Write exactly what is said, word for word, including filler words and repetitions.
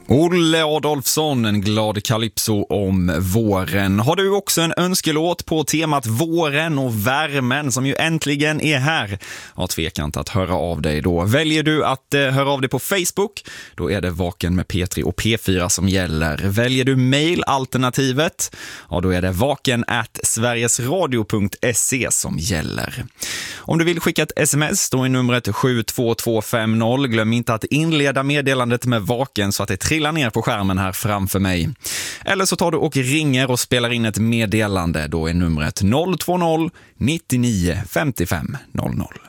Olle Adolfsson, en glad calypso om våren. Har du också en önskelåt på temat våren och värmen som ju äntligen är här? Ja, tveka inte att höra av dig då. Väljer du att eh, höra av dig på Facebook, då är det Vaken med P tre och P fyra som gäller. Väljer du mail-alternativet, ja då är det vaken at sverigesradio punkt se som gäller. Om du vill skicka ett sms, då är numret sju två två fem noll. Glöm inte att inleda meddelandet med Vaken så att det trillar ner på skärmen här framför mig. Eller så tar du och ringer och spelar in ett meddelande. Då är numret noll två noll nio nio fem fem noll noll.